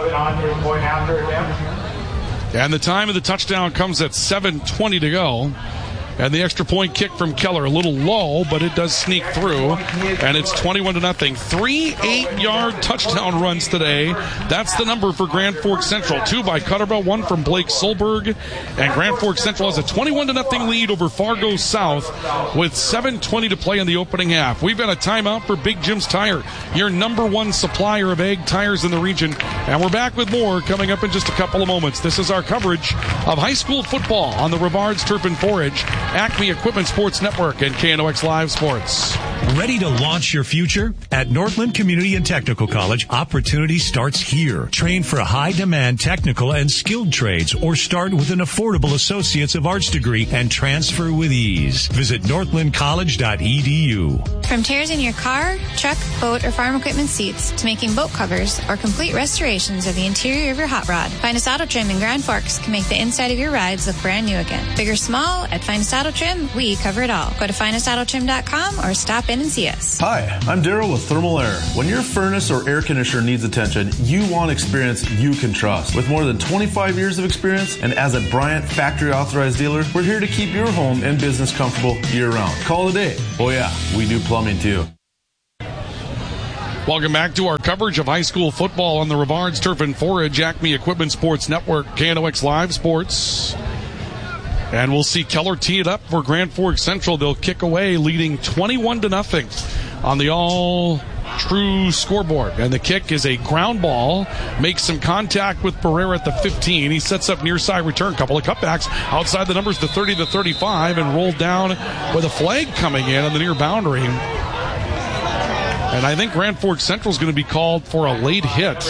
A: And the time of the touchdown comes at seven twenty to go. And the extra point kick from Keller, a little low, but it does sneak through. And it's twenty-one to nothing. Three eight-yard touchdown runs today. That's the number for Grand Forks Central. Two by Cutterbell, one from Blake Solberg. And Grand Forks Central has a twenty-one to nothing lead over Fargo South with seven twenty to play in the opening half. We've got a timeout for Big Jim's Tire, your number one supplier of egg tires in the region. And we're back with more coming up in just a couple of moments. This is our coverage of high school football on the Rivards Turf and Forage, Acme Equipment Sports Network, and K N O X Live Sports.
E: Ready to launch your future? At Northland Community and Technical College, opportunity starts here. Train for high-demand technical and skilled trades or start with an affordable Associates of Arts degree and transfer with ease. Visit northland college dot e d u.
K: From tears in your car, truck, boat, or farm equipment seats to making boat covers or complete restorations of the interior of your hot rod, Finest Auto Trim in Grand Forks can make the inside of your rides look brand new again. Big or small, at Finest Auto Trim, we cover it all. Go to finest auto trim dot com or stop in and see us.
L: Hi, I'm Daryl with Thermal Air. When your furnace or air conditioner needs attention, you want experience you can trust. With more than twenty-five years of experience and as a Bryant factory authorized dealer, we're here to keep your home and business comfortable year round. Call today. Oh yeah, we do plumbing too.
A: Welcome back to our coverage of high school football on the Rivards Turf and Forage, Acme Equipment Sports Network, K N O X Live Sports. And we'll see Keller tee it up for Grand Forks Central. They'll kick away, leading twenty-one to nothing on the all-true scoreboard. And the kick is a ground ball, makes some contact with Barrera at the fifteen. He sets up near side return, couple of cutbacks outside the numbers to thirty to thirty-five, and rolled down with a flag coming in on the near boundary. And I think Grand Forks Central is going to be called for a late hit.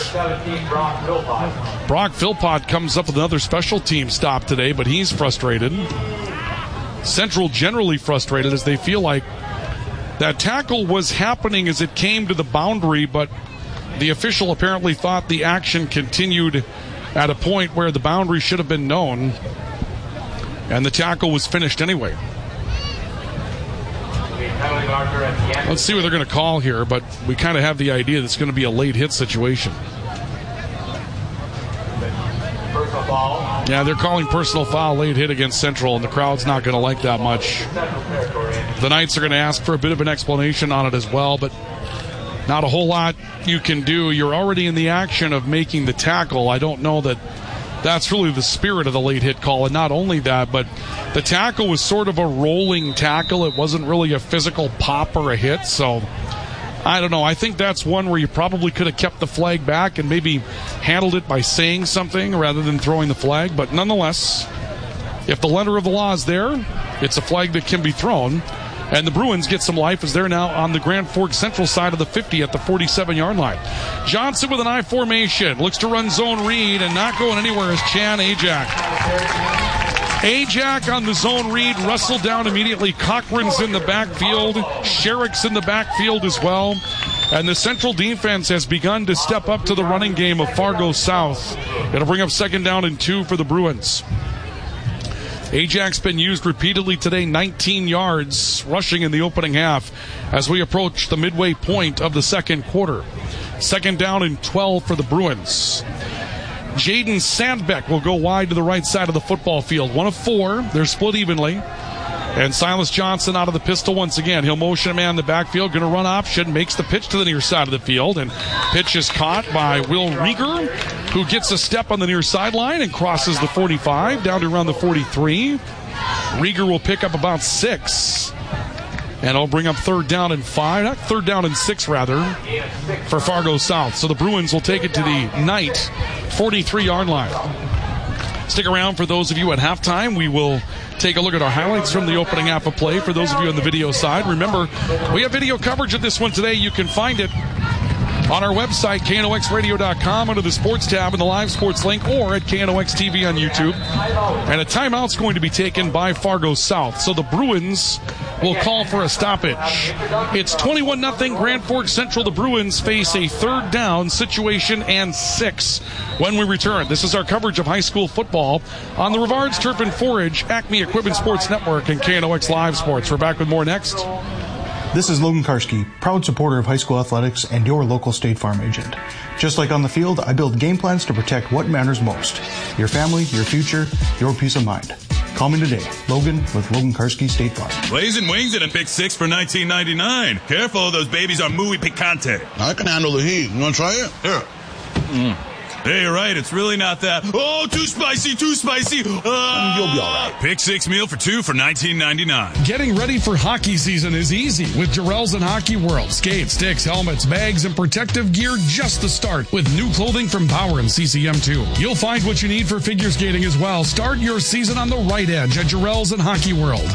A: Brock Philpott comes up with another special team stop today, but he's frustrated. Central generally frustrated as they feel like that tackle was happening as it came to the boundary, but the official apparently thought the action continued at a point where the boundary should have been known, and the tackle was finished anyway. Let's see what they're going to call here, but we kind of have the idea that it's going to be a late hit situation. Yeah, they're calling personal foul, late hit against Central, and the crowd's not going to like that much. The Knights are going to ask for a bit of an explanation on it as well, but not a whole lot you can do. You're already in the action of making the tackle. I don't know that that's really the spirit of the late hit call. And not only that, but the tackle was sort of a rolling tackle. It wasn't really a physical pop or a hit. So I don't know. I think that's one where you probably could have kept the flag back and maybe handled it by saying something rather than throwing the flag. But nonetheless, if the letter of the law is there, it's a flag that can be thrown. And the Bruins get some life as they're now on the Grand Forks Central side of the fifty at the forty-seven-yard line. Johnson with an I formation. Looks to run zone read, and not going anywhere is Chan Ajak. Ajak on the zone read. Russell down immediately. Cochran's in the backfield. Sherrick's in the backfield as well. And the Central defense has begun to step up to the running game of Fargo South. It'll bring up second down and two for the Bruins. Ajak's been used repeatedly today, nineteen yards rushing in the opening half as we approach the midway point of the second quarter. Second down and twelve for the Bruins. Jaden Sandbeck will go wide to the right side of the football field. One of four. They're split evenly. And Silas Johnson out of the pistol once again. He'll motion a man in the backfield, going to run option, makes the pitch to the near side of the field, and pitch is caught by Will Rieger, who gets a step on the near sideline and crosses the forty-five down to around the forty-three. Rieger will pick up about six, and it'll bring up third down and five, not third down and six rather, for Fargo South. So the Bruins will take it to the Knight forty-three-yard line. Stick around for those of you at halftime. We will take a look at our highlights from the opening half of play. For those of you on the video side, remember, we have video coverage of this one today. You can find it on our website, K N O X radio dot com, under the sports tab in the live sports link, or at K N O X T V on YouTube. And a timeout's going to be taken by Fargo South. So the Bruins will call for a stoppage. It's twenty-one nothing Grand Forks Central. The Bruins face a third down situation and six when we return. This is our coverage of high school football on the Rivards Turf and Forage, Acme Equipment Sports Network, and K N O X Live Sports. We're back with more next.
M: This is Logan Karski, proud supporter of high school athletics and your local State Farm agent. Just like on the field, I build game plans to protect what matters most. Your family, your future, your peace of mind. Call me today. Logan with Logan Karski State Farm.
N: Blazing wings and a pick six for nineteen ninety-nine. Careful, those babies are muy picante.
O: I can handle the heat. You want to try it?
N: Here. Mm. Hey, you're right. It's really not that. Oh, too spicy, too spicy. Uh,
O: You'll be all right.
N: Pick six meal for two for nineteen ninety-nine.
A: Getting ready for hockey season is easy with Jarrell's and Hockey World. Skates, sticks, helmets, bags, and protective gear just the start with new clothing from Power and C C M two. You'll find what you need for figure skating as well. Start your season on the right edge at Jarrell's and Hockey World.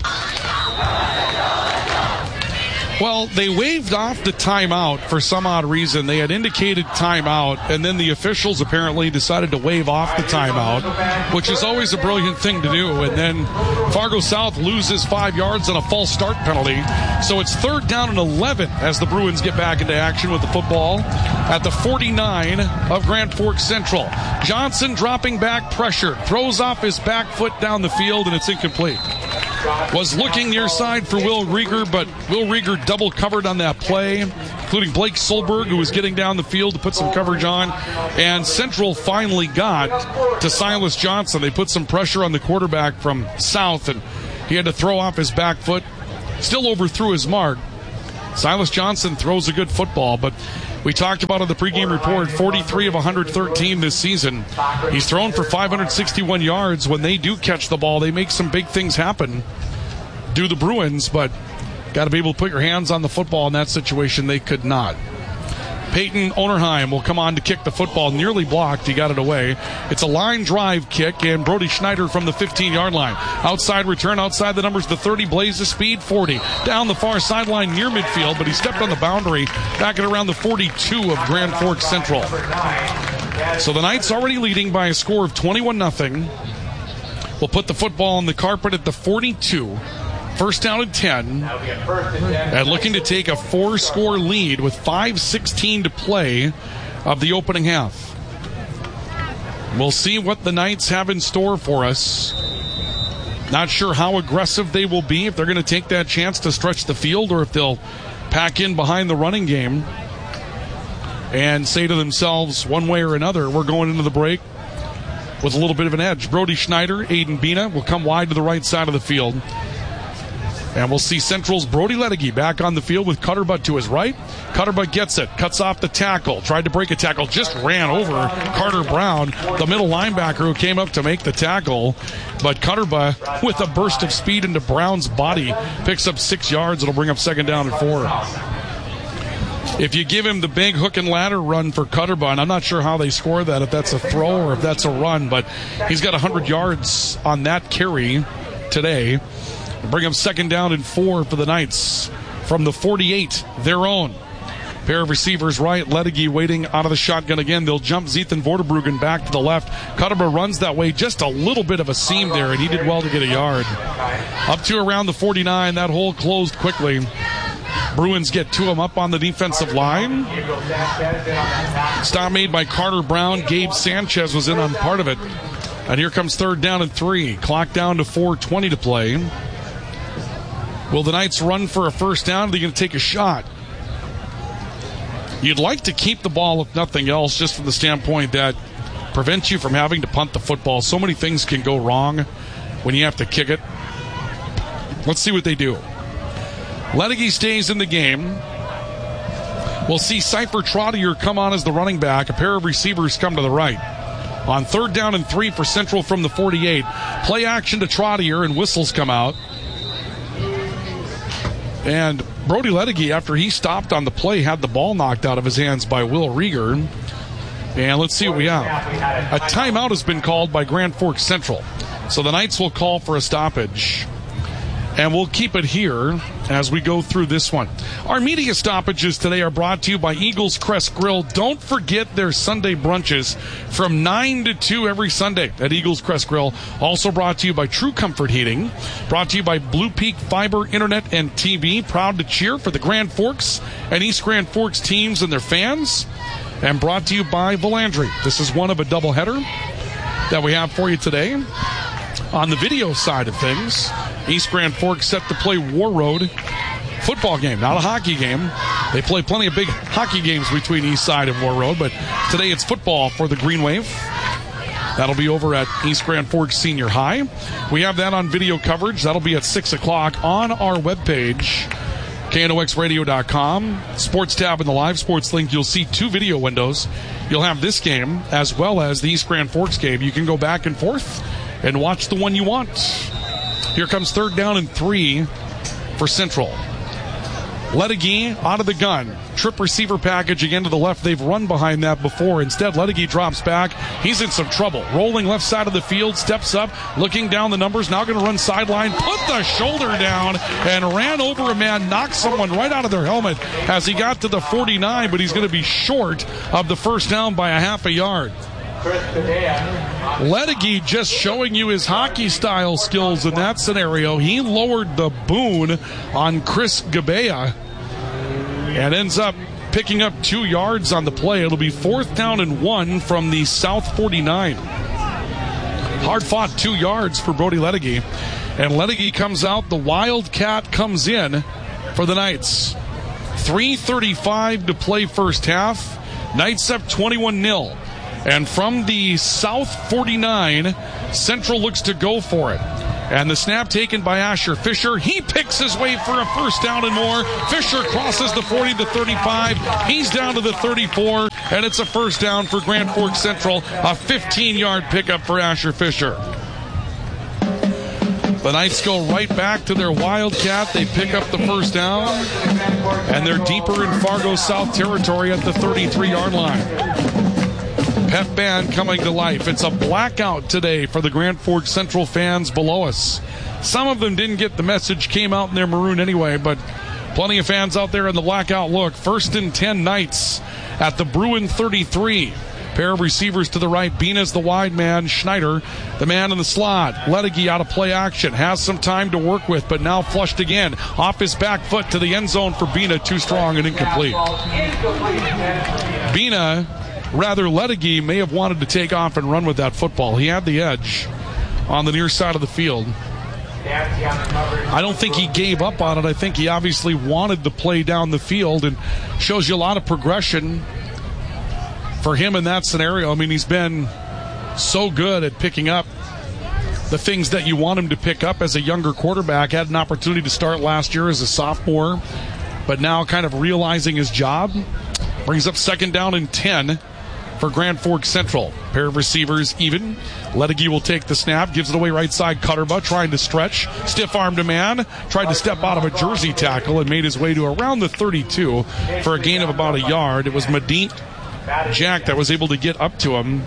A: Well, they waved off the timeout for some odd reason. They had indicated timeout, and then the officials apparently decided to wave off the timeout, which is always a brilliant thing to do. And then Fargo South loses five yards on a false start penalty. So it's third down and eleven as the Bruins get back into action with the football at the forty-nine of Grand Forks Central. Johnson dropping back pressure, throws off his back foot down the field, and it's incomplete. Was looking near side for Will Rieger, but Will Rieger double covered on that play, including Blake Solberg, who was getting down the field to put some coverage on. And Central finally got to Silas Johnson. They put some pressure on the quarterback from South, and he had to throw off his back foot. Still overthrew his mark. Silas Johnson throws a good football, but we talked about on the pregame report, forty-three of one hundred thirteen this season. He's thrown for five hundred sixty-one yards. When they do catch the ball, they make some big things happen. Do the Bruins, but got to be able to put your hands on the football in that situation. They could not. Peyton Onerheim will come on to kick the football. Nearly blocked. He got it away. It's a line drive kick, and Brody Schneider from the fifteen-yard line. Outside return, outside the numbers, the thirty, blazes speed, forty. Down the far sideline near midfield, but he stepped on the boundary back at around the forty-two of Grand Forks Central. So the Knights already leading by a score of twenty-one nothing. We'll put the football on the carpet at the forty-two. First down and ten, and looking to take a four-score lead with five sixteen to play of the opening half. We'll see what the Knights have in store for us. Not sure how aggressive they will be, if they're going to take that chance to stretch the field or if they'll pack in behind the running game and say to themselves one way or another, we're going into the break with a little bit of an edge. Brody Schneider, Aiden Bina will come wide to the right side of the field. And we'll see Central's Brody Ledecky back on the field with Cutterbutt to his right. Cutterbutt gets it, cuts off the tackle, tried to break a tackle, just ran over Carter Brown, the middle linebacker who came up to make the tackle. But Cutterbutt, with a burst of speed into Brown's body, picks up six yards. It'll bring up second down and four. If you give him the big hook and ladder run for Cutterbutt, I'm not sure how they score that, if that's a throw or if that's a run, but he's got one hundred yards on that carry today. Bring up second down and four for the Knights from the forty-eight, their own. Pair of receivers right, Ledecky waiting out of the shotgun again. They'll jump Zethan Vorderbruggen back to the left. Cutterbutt runs that way, just a little bit of a seam there, and he did well to get a yard. Up to around the forty-nine, that hole closed quickly. Bruins get to him up on the defensive line. Stop made by Carter Brown. Gabe Sanchez was in on part of it. And here comes third down and three. Clock down to four twenty to play. Will the Knights run for a first down? Are they going to take a shot? You'd like to keep the ball, if nothing else, just from the standpoint that prevents you from having to punt the football. So many things can go wrong when you have to kick it. Let's see what they do. Ledecky stays in the game. We'll see Cypher Trottier come on as the running back. A pair of receivers come to the right. On third down and three for Central from the forty-eight. Play action to Trottier, and whistles come out. And Brody Ledecky, after he stopped on the play, had the ball knocked out of his hands by Will Rieger. And let's see what we have. A timeout has been called by Grand Forks Central. So the Knights will call for a stoppage. And we'll keep it here as we go through this one. Our media stoppages today are brought to you by Eagles Crest Grill. Don't forget their Sunday brunches from nine to two every Sunday at Eagles Crest Grill. Also brought to you by True Comfort Heating. Brought to you by Blue Peak Fiber Internet and T V. Proud to cheer for the Grand Forks and East Grand Forks teams and their fans. And brought to you by Valandry. This is one of a doubleheader that we have for you today. On the video side of things, East Grand Forks set to play War Road football game, not a hockey game. They play plenty of big hockey games between East Side and War Road, but today it's football for the Green Wave. That'll be over at East Grand Forks Senior High. We have that on video coverage. That'll be at six o'clock on our webpage, K N O X radio dot com. Sports tab in the live sports link, you'll see two video windows. You'll have this game as well as the East Grand Forks game. You can go back and forth and watch the one you want. Here comes third down and three for Central. Ledegi out of the gun. Trip receiver package again to the left. They've run behind that before. Instead, Ledegi drops back. He's in some trouble. Rolling left side of the field, steps up, looking down the numbers. Now going to run sideline, put the shoulder down, and ran over a man, knocked someone right out of their helmet as he got to the forty-nine, but he's going to be short of the first down by a half a yard. Ledegi just showing you his hockey style skills in that scenario. He lowered the boon on Chris Gabea and ends up picking up two yards on the play. It'll be fourth down and one from the South forty-nine. Hard fought two yards for Brody Ledegi. And Ledegi comes out. The Wildcat comes in for the Knights. three thirty-five to play first half. Knights up twenty-one nil. And from the South forty-nine, Central looks to go for it. And the snap taken by Asher Fisher. He picks his way for a first down and more. Fisher crosses the forty to thirty-five. He's down to the thirty-four. And it's a first down for Grand Forks Central. A fifteen-yard pickup for Asher Fisher. The Knights go right back to their Wildcat. They pick up the first down. And they're deeper in Fargo South territory at the thirty-three-yard line. Pep band coming to life. It's a blackout today for the Grand Forks Central fans below us. Some of them didn't get the message, came out in their maroon anyway, but plenty of fans out there in the blackout look. First and ten Knights at the Bruin thirty-three. Pair of receivers to the right. Bena's the wide man. Schneider, the man in the slot. Ledegi out of play action. Has some time to work with, but now flushed again. Off his back foot to the end zone for Bena. Too strong and incomplete. Bena... Rather, Ledegi may have wanted to take off and run with that football. He had the edge on the near side of the field. I don't think he gave up on it. I think he obviously wanted the play down the field, and shows you a lot of progression for him in that scenario. I mean, he's been so good at picking up the things that you want him to pick up as a younger quarterback. Had an opportunity to start last year as a sophomore, but now kind of realizing his job. Brings up second down and ten for Grand Forks Central. Pair of receivers even. Ledegi will take the snap, gives it away right side. Cutterba trying to stretch. Stiff-armed a man. Tried to step out of a jersey tackle and made his way to around the thirty-two for a gain of about a yard. It was Medit Jack that was able to get up to him.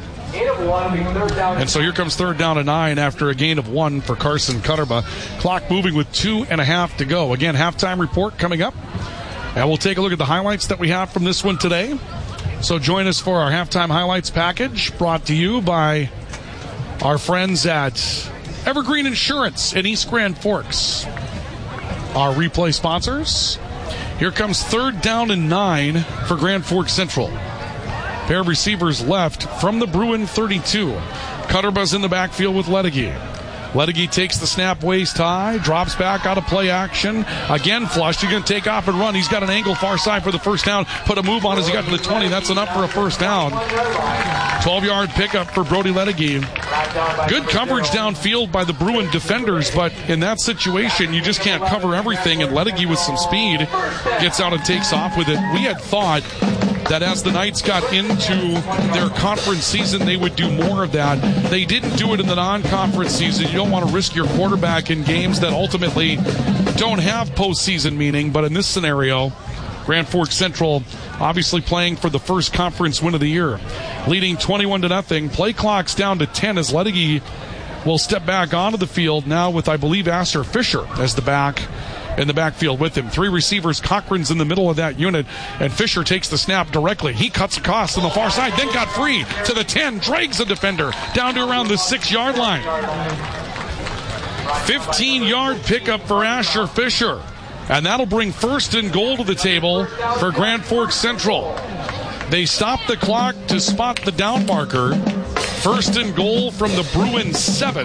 A: And so here comes third down and nine after a gain of one for Carson Cutterba. Clock moving with two and a half to go. Again, halftime report coming up. And we'll take a look at the highlights that we have from this one today. So join us for our halftime highlights package brought to you by our friends at Evergreen Insurance in East Grand Forks. Our replay sponsors. Here comes third down and nine for Grand Forks Central. Pair of receivers left from the Bruin thirty-two. Cutterba's in the backfield with Ledegi. Ledegi takes the snap waist high, drops back out of play action. Again flushed. He's going to take off and run. He's got an angle far side for the first down. Put a move on as he got to the twenty. That's enough for a first down. twelve-yard pickup for Brody Ledegi. Good coverage downfield by the Bruin defenders, but in that situation, you just can't cover everything, and Ledegi with some speed gets out and takes off with it. We had thought that as the Knights got into their conference season, they would do more of that. They didn't do it in the non-conference season. You don't want to risk your quarterback in games that ultimately don't have postseason meaning, but in this scenario, Grand Forks Central obviously playing for the first conference win of the year. Leading twenty-one to nothing. Play clock's down to ten as Ledegi will step back onto the field now with, I believe, Asher Fisher as the back in the backfield with him. Three receivers. Cochran's in the middle of that unit, and Fisher takes the snap directly. He cuts across on the far side, then got free to the ten, drags a defender down to around the six-yard line. fifteen-yard pickup for Asher Fisher, and that'll bring first and goal to the table for Grand Forks Central. They stop the clock to spot the down marker. First and goal from the Bruins seven.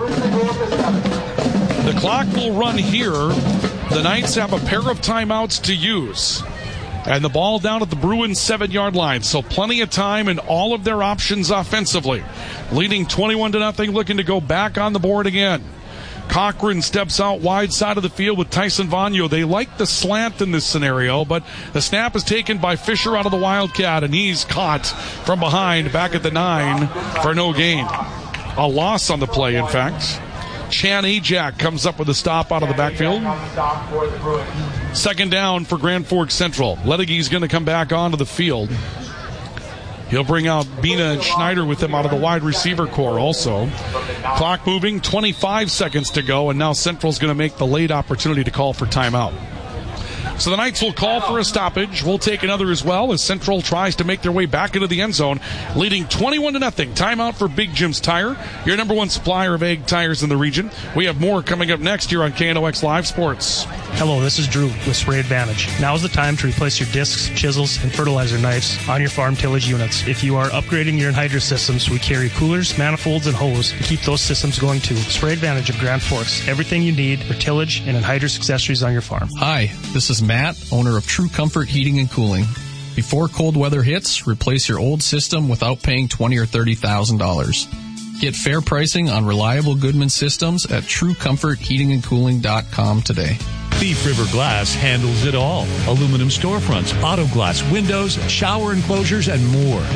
A: The clock will run here. The Knights have a pair of timeouts to use. And the ball down at the Bruins seven-yard line. So plenty of time and all of their options offensively. Leading twenty-one to nothing, looking to go back on the board again. Cochran steps out wide side of the field with Tyson Vanyo. They like the slant in this scenario, but the snap is taken by Fisher out of the Wildcat, and he's caught from behind back at the nine for no gain. A loss on the play, in fact. Chan Ajak comes up with a stop out of the backfield. Second down for Grand Forks Central. Ledege's going to come back onto the field. He'll bring out Bina and Schneider with him out of the wide receiver core also. Clock moving, twenty-five seconds to go, and now Central's going to make the late opportunity to call for timeout. So the Knights will call for a stoppage. We'll take another as well as Central tries to make their way back into the end zone, leading twenty-one to nothing. Timeout for Big Jim's Tire, your number one supplier of egg tires in the region. We have more coming up next here on K N O X Live Sports.
P: Hello, this is Drew with Spray Advantage. Now is the time to replace your discs, chisels, and fertilizer knives on your farm tillage units. If you are upgrading your Anhydrous systems, we carry coolers, manifolds, and hose to keep those systems going too. Spray Advantage of Grand Forks. Everything you need for tillage and Anhydrous accessories on your farm.
Q: Hi, this is Matt, owner of True Comfort Heating and Cooling. Before cold weather hits, replace your old system without paying twenty thousand dollars or thirty thousand dollars. Get fair pricing on reliable Goodman systems at true comfort heating and cooling dot com today.
E: Thief River Glass handles it all. Aluminum storefronts, auto glass, windows, shower enclosures, and more.